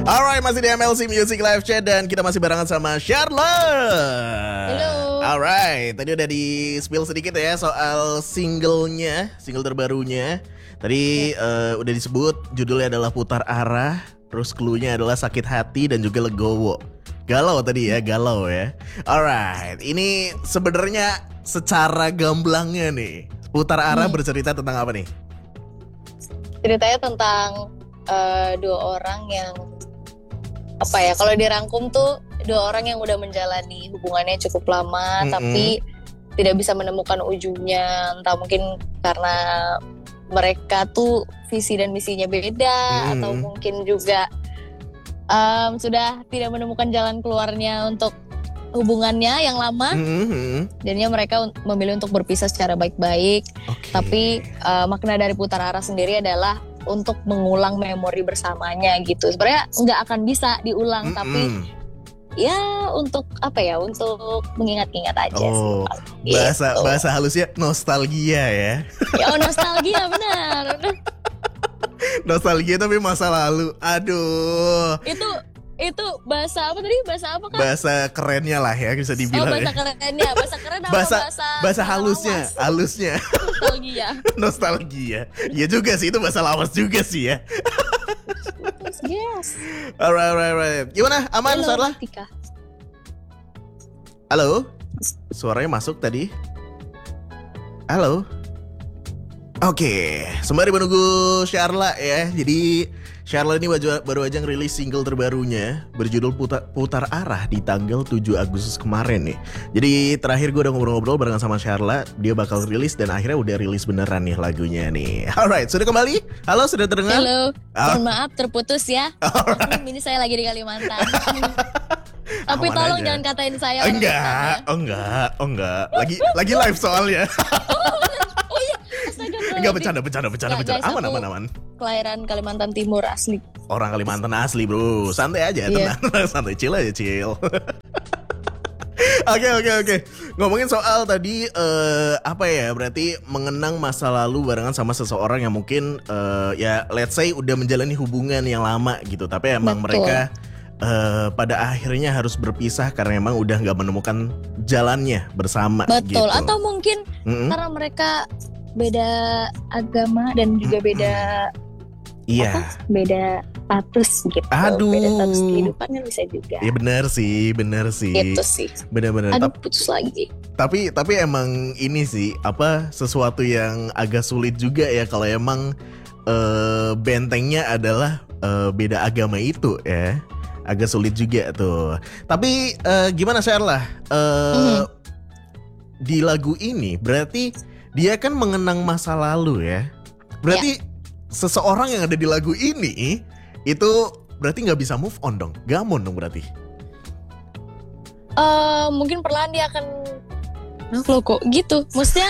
Alright, masih di MLC Music Live Chat dan kita masih barengan sama Charlotte. Halo. Alright, tadi udah di spill sedikit ya soal single terbarunya. Tadi udah disebut judulnya adalah Putar Arah, terus clue-nya adalah Sakit Hati dan juga Legowo. Galau tadi ya, galau ya. Alright, ini sebenarnya secara gamblangnya nih, Putar Arah bercerita tentang apa nih? Ceritanya tentang dua orang yang kalau dirangkum tuh dua orang yang udah menjalani hubungannya cukup lama tapi tidak bisa menemukan ujungnya, entah mungkin karena mereka tuh visi dan misinya beda atau mungkin juga sudah tidak menemukan jalan keluarnya untuk hubungannya yang lama. Jadinya mereka memilih untuk berpisah secara baik-baik. Tapi makna dari Putar Arah sendiri adalah untuk mengulang memori bersamanya gitu. Sebenarnya nggak akan bisa diulang, tapi ya untuk untuk mengingat-ingat aja sih. Bahasa halusnya nostalgia ya. Nostalgia benar. Nostalgia tapi masa lalu. Aduh. Itu bahasa apa tadi? Bahasa apa kan? Bahasa kerennya lah ya, bisa dibilang. Bahasa kerennya. Bahasa keren apa bahasa halusnya? Nostalgia. Iya juga sih, itu bahasa lawas juga sih ya. Yes. Alright. Gimana? Aman, Sarla? Halo? Suaranya masuk tadi? Halo? Oke, sembari menunggu Charla ya. Jadi Charla ini baru aja ngerilis single terbarunya berjudul Putar Arah di tanggal 7 Agustus kemarin nih. Jadi terakhir gue udah ngobrol-ngobrol barengan sama Charla, dia bakal rilis dan akhirnya udah rilis beneran nih lagunya nih. Alright, sudah kembali? Halo, sudah terdengar? Halo, mohon maaf terputus ya. Ini saya lagi di Kalimantan. Tapi tolong jangan katain saya. Enggak. Lagi live soalnya. Oh iya, astaga. Enggak, bercanda. Aman. Kelahiran Kalimantan Timur asli. Orang Kalimantan asli, bro. Santai aja, tenang. Santai, chill. Oke. Ngomongin soal tadi berarti mengenang masa lalu barengan sama seseorang yang mungkin let's say udah menjalani hubungan yang lama gitu, tapi emang mereka pada akhirnya harus berpisah karena emang udah nggak menemukan jalannya bersama. Betul. Gitu. Atau mungkin karena mereka beda agama dan juga beda status gitu. Aduh. Beda status kehidupannya bisa juga. Iya benar sih. Gitu sih. Benar. Aduh, putus lagi. Tapi emang ini sih sesuatu yang agak sulit juga ya kalau emang bentengnya adalah beda agama itu ya. Agak sulit juga tuh. Tapi gimana Sherla? Di lagu ini berarti dia kan mengenang masa lalu ya. Berarti seseorang yang ada di lagu ini itu berarti nggak bisa move on dong. Gamon dong berarti. Mungkin perlahan dia akan loh kok gitu. Maksudnya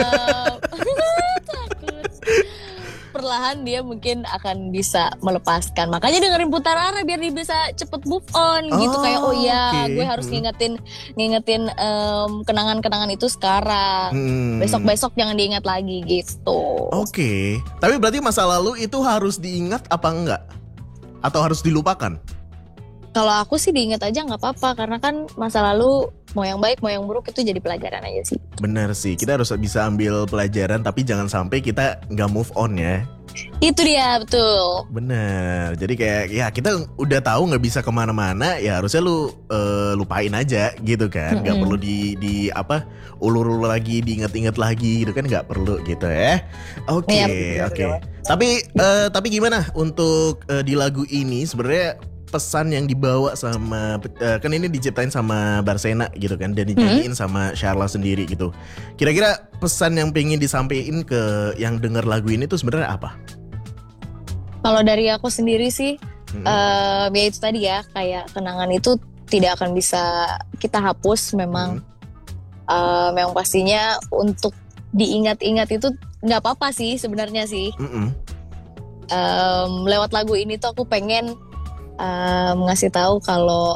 takut. Perlahan dia mungkin akan bisa melepaskan. Makanya dengerin Putar Arah biar dia bisa cepet move on gitu. Kayak gue harus ngingetin kenangan-kenangan itu sekarang. Besok-besok jangan diingat lagi gitu. Oke. Tapi berarti masa lalu itu harus diingat apa enggak? Atau harus dilupakan? Kalau aku sih diingat aja nggak apa-apa, karena kan masa lalu mau yang baik mau yang buruk itu jadi pelajaran aja sih. Benar sih, kita harus bisa ambil pelajaran tapi jangan sampai kita nggak move on ya. Itu dia, betul. Bener, jadi kayak ya kita udah tahu nggak bisa kemana-mana, ya harusnya lu lupain aja gitu kan. Nggak perlu di ulur-ulur lagi, diingat-ingat lagi gitu kan, nggak perlu gitu ya. Oke. Tapi gimana untuk di lagu ini sebenarnya pesan yang dibawa sama kan ini diciptain sama Barsena gitu kan dan dinyanyiin sama Charla sendiri gitu. Kira-kira pesan yang pengen disampaikan ke yang denger lagu ini tuh sebenarnya apa? Kalau dari aku sendiri sih ya itu tadi ya, kayak kenangan itu tidak akan bisa kita hapus memang. Memang pastinya untuk diingat-ingat itu nggak apa-apa sih sebenarnya sih. Lewat lagu ini tuh aku pengen ngasih tahu kalau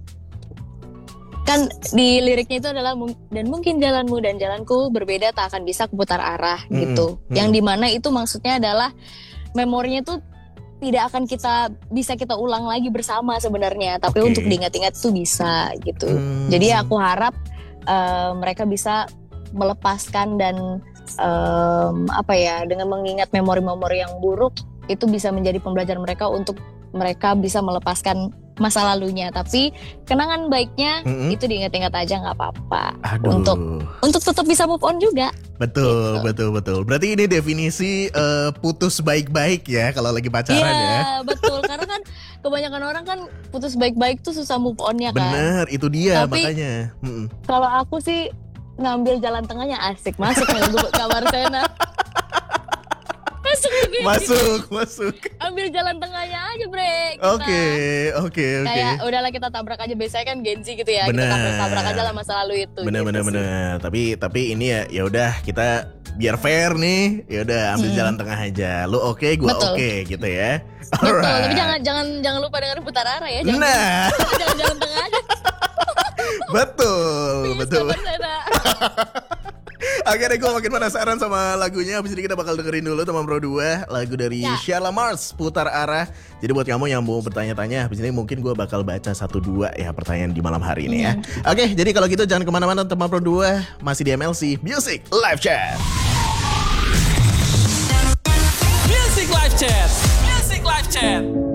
kan di liriknya itu adalah dan mungkin jalanmu dan jalanku berbeda tak akan bisa kuputar arah gitu. Yang dimana itu maksudnya adalah memorinya tuh tidak akan kita ulang lagi bersama sebenarnya, tapi Oke. untuk diingat-ingat tuh bisa gitu. Jadi aku harap mereka bisa melepaskan dan dengan mengingat memori-memori yang buruk itu bisa menjadi pembelajaran mereka untuk mereka bisa melepaskan masa lalunya. Tapi kenangan baiknya itu diingat-ingat aja, nggak apa-apa. Aduh. Untuk tetap bisa move on juga. Betul, Gitu. betul. Berarti ini definisi putus baik-baik ya kalau lagi pacaran ya. Iya, betul. Karena kan kebanyakan orang kan putus baik-baik tuh susah move on-nya kan. Bener, itu dia Tapi, makanya. Kalau aku sih ngambil jalan tengahnya, asik masuk ke kamar Sena. Masuk. Ambil jalan tengahnya aja, Bre. Oke. Kayak udahlah kita tabrak aja, biasanya kan Gen Z gitu ya. Bener. Kita tabrak aja lah masa lalu itu. Bener. Tapi ini ya udah kita biar fair nih. Ya udah ambil jalan tengah aja. Lu oke, gua Betul. oke gitu ya. Betul, Alright. tapi jangan lupa dengan putar arah ya. Nah, Jangan jalan tengah aja. betul. Sabar, Sena. Oke deh, gue makin penasaran sama lagunya. Abis ini kita bakal dengerin dulu teman Bro 2, lagu dari Sheila Mars, Putar Arah. Jadi buat kamu yang mau bertanya-tanya, abis ini mungkin gue bakal baca 1-2 ya pertanyaan di malam hari ini ya. Oke, jadi kalau gitu jangan kemana-mana teman Bro 2, masih di MLC Music Live Chat. Music Live Chat.